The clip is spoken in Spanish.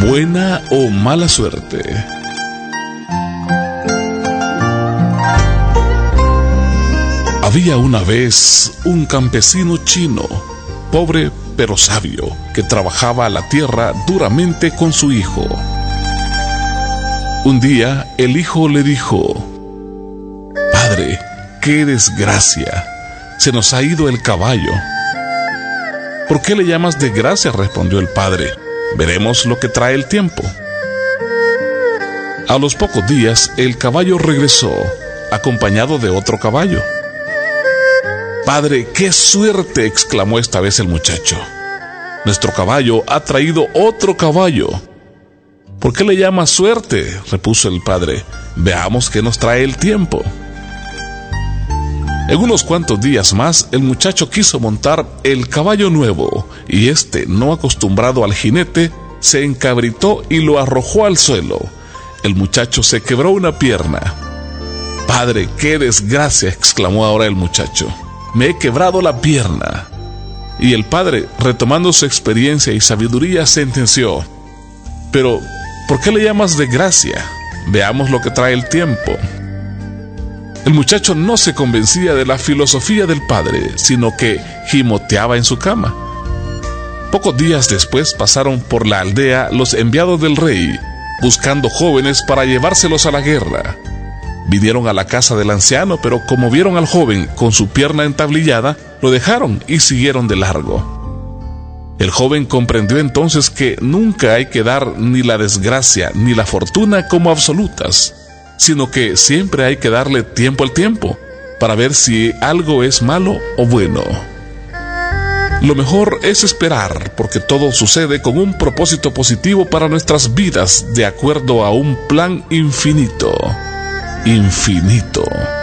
Buena o mala suerte. Había una vez un campesino chino, pobre pero sabio, que trabajaba la tierra duramente con su hijo. Un día el hijo le dijo: «Padre, qué desgracia, se nos ha ido el caballo». «¿Por qué le llamas desgracia?», respondió el padre. «Veremos lo que trae el tiempo». A los pocos días el caballo regresó, acompañado de otro caballo. «Padre, qué suerte», exclamó esta vez el muchacho. «Nuestro caballo ha traído otro caballo». «¿Por qué le llamas suerte?», repuso el padre. «Veamos qué nos trae el tiempo». En unos cuantos días más, el muchacho quiso montar el caballo nuevo, y este, no acostumbrado al jinete, se encabritó y lo arrojó al suelo. El muchacho se quebró una pierna. «Padre, qué desgracia», exclamó ahora el muchacho. «Me he quebrado la pierna». Y el padre, retomando su experiencia y sabiduría, sentenció: «Pero, ¿por qué le llamas desgracia? Veamos lo que trae el tiempo». El muchacho no se convencía de la filosofía del padre, sino que gimoteaba en su cama. Pocos días después pasaron por la aldea los enviados del rey, buscando jóvenes para llevárselos a la guerra. Vinieron a la casa del anciano, pero como vieron al joven con su pierna entablillada, lo dejaron y siguieron de largo. El joven comprendió entonces que nunca hay que dar ni la desgracia ni la fortuna como absolutas, sino que siempre hay que darle tiempo al tiempo, para ver si algo es malo o bueno. Lo mejor es esperar, porque todo sucede con un propósito positivo para nuestras vidas, de acuerdo a un plan infinito. Infinito.